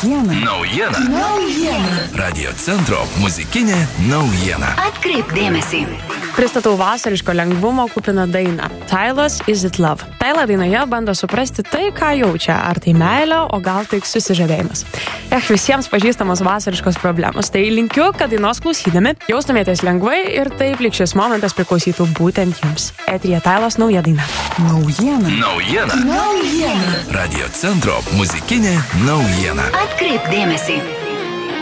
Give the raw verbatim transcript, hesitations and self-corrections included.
Naujiena. Naujiena. Naujiena. Radio centro muzikinė naujiena. Atkreipk dėmesį. Pristatau vasariško lengvumo kupiną dainą Tylos Is It Love. Tyla dainoje bando suprasti tai, ką jaučia, ar tai meilė, o gal tik susižavėjimas. Ech, visiems pažįstamos vasariškos problemos. Tai linkiu, kad dainos klausydami jaustumėtės lengvai ir taip lyg šis momentas priklausytų būtent jums. Eteryje Tylos nauja daina. Naujiena. Naujiena. Naujiena. Radio centro muzikinė naujiena. Atkreipk dėmesį.